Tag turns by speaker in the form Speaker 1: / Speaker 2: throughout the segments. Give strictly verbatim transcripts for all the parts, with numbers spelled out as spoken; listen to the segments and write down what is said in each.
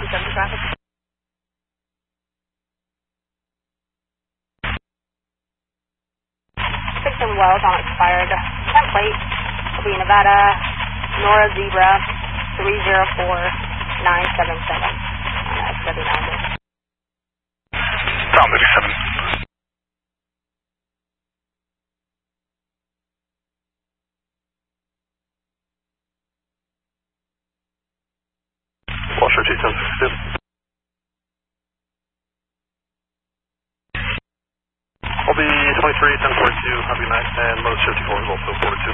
Speaker 1: two seventy traffic. Fixing Wells on expired template. Will be Nevada, Nora Zebra, three zero four nine seven seven. That's W nine.
Speaker 2: Tom fifty-seven. Washer two ten sixty-two. I'll be twenty-three ten forty-two, have a good night, and Lotus fifty-four is also forty-two.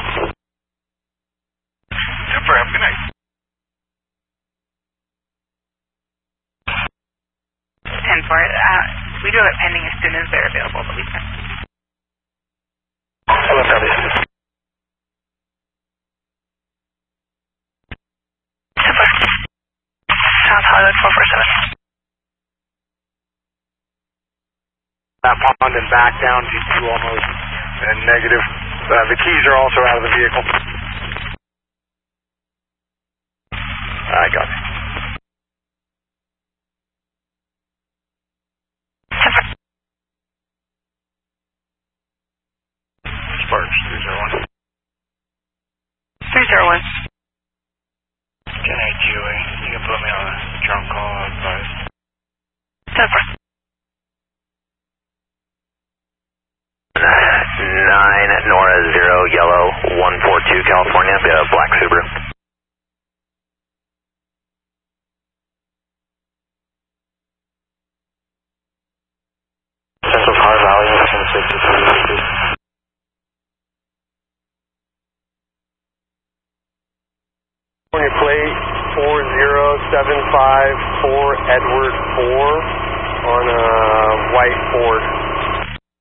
Speaker 2: Super, have a good night.
Speaker 3: ten four, uh, we do have it pending as soon as they're available, but we can.
Speaker 2: Hello, County.
Speaker 3: Super. South Hollywood four four seven.
Speaker 2: That pond and back down G two almost, and negative. Uh, the keys are also out of the vehicle. I got it. Sparks, three zero one.
Speaker 3: three zero one.
Speaker 2: ten eight Q A, you can put me on a drone call, advice.
Speaker 3: Super.
Speaker 4: nine Nora zero Yellow one four two California, uh, black Subaru.
Speaker 2: Central Car Valley, ten sixty-three. California plate four zero seven five four Edward four on a white Ford.